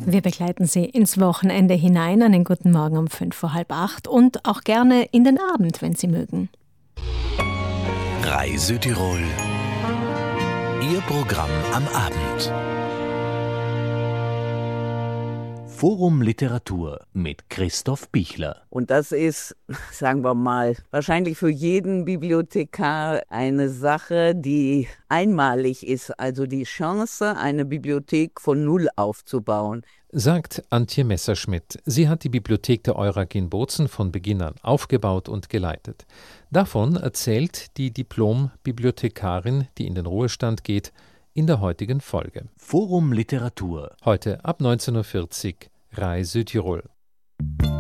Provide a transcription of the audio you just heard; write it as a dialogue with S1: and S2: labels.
S1: Wir begleiten Sie ins Wochenende hinein. Einen guten Morgen um 7:45 und auch gerne in den Abend, wenn Sie mögen.
S2: RAI Südtirol. Ihr Programm am Abend. Forum Literatur mit Christoph Bichler.
S3: Und das ist, sagen wir mal, wahrscheinlich für jeden Bibliothekar eine Sache, die einmalig ist. Also die Chance, eine Bibliothek von Null aufzubauen.
S4: Sagt Antje Messerschmidt. Sie hat die Bibliothek der Eurag in Bozen von Beginn an aufgebaut und geleitet. Davon erzählt die Diplom-Bibliothekarin, die in den Ruhestand geht, in der heutigen Folge.
S2: Forum Literatur.
S4: Heute ab 19:40 Uhr, RAI Südtirol.